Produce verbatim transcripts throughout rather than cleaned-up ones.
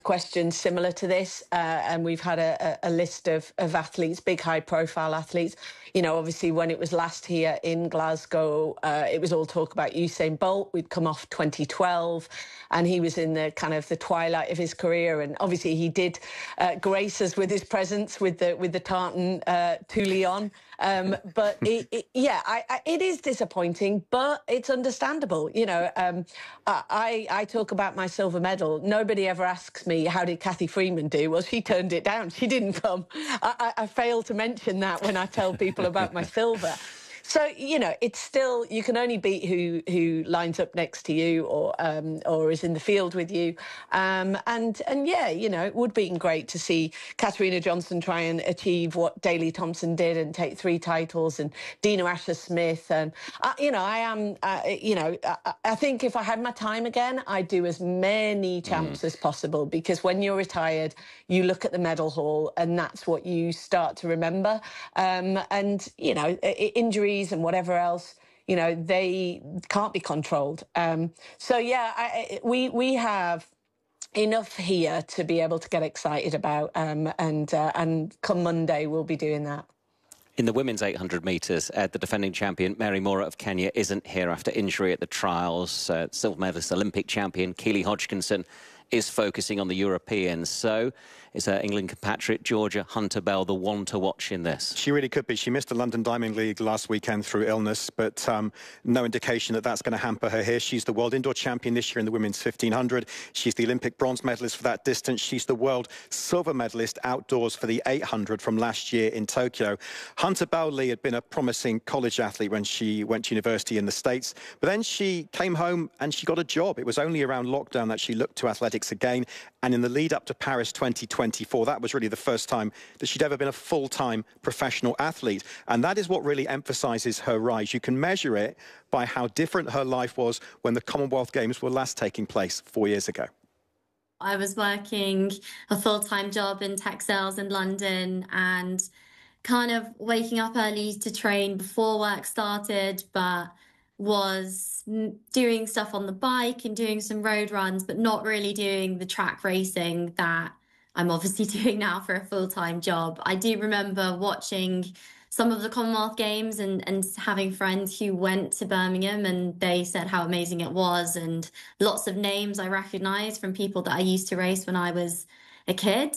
questions similar to this, uh, and we've had a, a list of, of athletes, big high-profile athletes. You know, obviously, when it was last here in Glasgow, uh, it was all talk about Usain Bolt. We'd come off twenty twelve, and he was in the kind of the twilight of his career. And obviously, he did uh, grace us with his presence with the with the tartan uh, Thule on. Um, but it, it, yeah, I, I, it is disappointing, but it's understandable. You know, um, I, I talk about my silver medal. Nobody ever asks me, how did Cathy Freeman do? Well, she turned it down. She didn't come. I, I, I fail to mention that when I tell people about my silver. So, you know, it's still, you can only beat who who lines up next to you or um, or is in the field with you. Um, and, and yeah, you know, it would be great to see Katarina Johnson try and achieve what Daley Thompson did and take three titles, and Dina Asher-Smith. And, uh, you know, I am, uh, you know, I, I think if I had my time again, I'd do as many champs mm. as possible, because when you're retired, you look at the medal hall and that's what you start to remember. Um, and, you know, injuries and whatever else, you know, they can't be controlled. Um, so, yeah, I, we we have enough here to be able to get excited about, um, and, uh, and come Monday, we'll be doing that. In the women's eight hundred metres, uh, the defending champion, Mary Moraa of Kenya, isn't here after injury at the trials. Uh, silver medalist Olympic champion Keely Hodgkinson is focusing on the Europeans. So is her England compatriot Georgia Hunter-Bell the one to watch in this? She really could be. She missed the London Diamond League last weekend through illness, but um, no indication that that's going to hamper her here. She's the world indoor champion this year in the women's fifteen hundred. She's the Olympic bronze medalist for that distance. She's the world silver medalist outdoors for the eight hundred from last year in Tokyo. Hunter-Bell Lee had been a promising college athlete when she went to university in the States, but then she came home and she got a job. It was only around lockdown that she looked to athletics again, and in the lead up to Paris twenty twenty-four, that was really the first time that she'd ever been a full-time professional athlete. And that is what really emphasises her rise. You can measure it by how different her life was when the Commonwealth Games were last taking place four years ago. I was working a full-time job in tech sales in London and kind of waking up early to train before work started, but was doing stuff on the bike and doing some road runs, but not really doing the track racing that I'm obviously doing now for a full-time job. I do remember watching some of the Commonwealth Games and, and having friends who went to Birmingham, and they said how amazing it was, and lots of names I recognised from people that I used to race when I was a kid.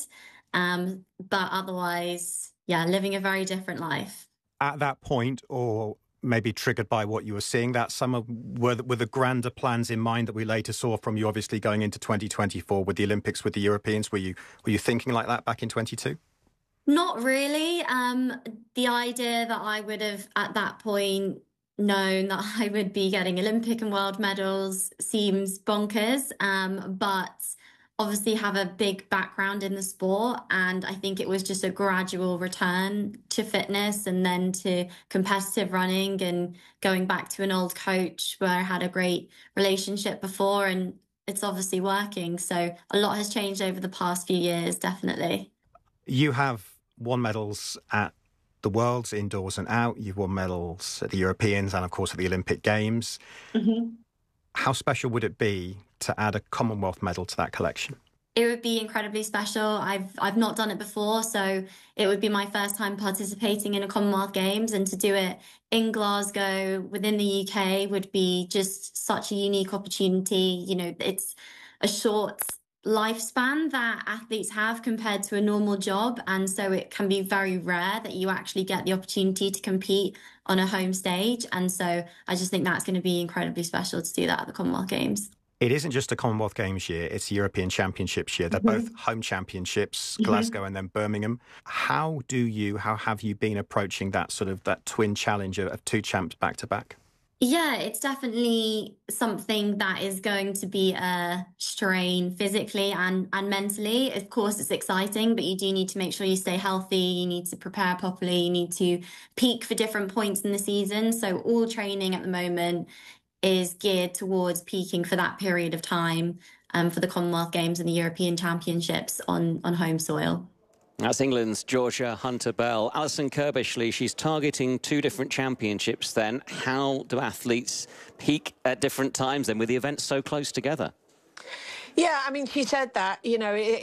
Um, but otherwise, yeah, living a very different life. At that point, or maybe triggered by what you were seeing that summer, were, were the grander plans in mind that we later saw from you, obviously going into twenty twenty-four with the Olympics, with the Europeans? Were you were you thinking like that back in twenty-two? Not really. Um, the idea that I would have at that point known that I would be getting Olympic and world medals seems bonkers, um, but obviously have a big background in the sport, and I think it was just a gradual return to fitness and then to competitive running and going back to an old coach where I had a great relationship before, and it's obviously working. So a lot has changed over the past few years, definitely. You have won medals at the Worlds, indoors and out. You've won medals at the Europeans and, of course, at the Olympic Games. Mm-hmm. How special would it be to add a Commonwealth medal to that collection? It would be incredibly special. I've I've not done it before, so it would be my first time participating in a Commonwealth Games, and to do it in Glasgow within the U K would be just such a unique opportunity. You know, it's a short lifespan that athletes have compared to a normal job, and so it can be very rare that you actually get the opportunity to compete on a home stage, and so I just think that's going to be incredibly special to do that at the Commonwealth Games. It isn't just a Commonwealth Games year, it's a European Championships year. They're mm-hmm. both home championships, Glasgow mm-hmm. and then Birmingham. How do you, how have you been approaching that sort of, that twin challenge of two champs back to back? Yeah, it's definitely something that is going to be a strain physically and, and mentally. Of course, it's exciting, but you do need to make sure you stay healthy. You need to prepare properly. You need to peak for different points in the season. So all training at the moment is geared towards peaking for that period of time um, for the Commonwealth Games and the European Championships on, on home soil. That's England's Georgia Hunter-Bell. Alison Kirbishley, she's targeting two different championships then. How do athletes peak at different times then with the events so close together? Yeah, I mean, she said that, you know, it,